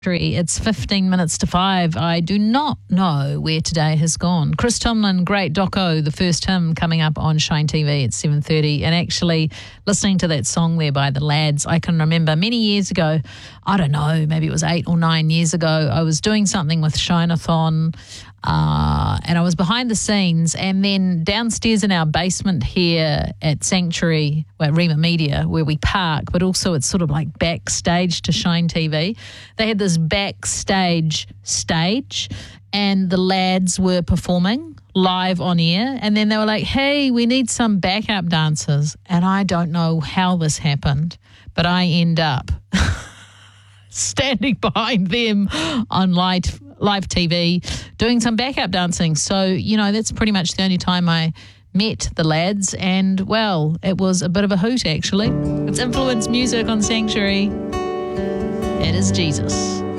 It's 15 minutes to 5. I do not know where today has gone. Chris Tomlin, great doco, the first hymn coming up on Shine TV at 7:30. And actually listening to that song there by the Lads, I can remember many years ago, I don't know, maybe it was 8 or 9 years ago, I was doing something with Shine-a-thon and I was behind the scenes, and then downstairs in our basement here at Sanctuary, at Rima Media, where we park, but also it's sort of like backstage to Shine TV. They had this backstage stage, and the Lads were performing live on air, and then they were like, hey, we need some backup dancers. And I don't know how this happened, but I end up standing behind them on live TV doing some backup dancing. So, you know, that's pretty much the only time I met the Lads, and, well, it was a bit of a hoot, actually. It's Influence Music on Sanctuary. It is Jesus.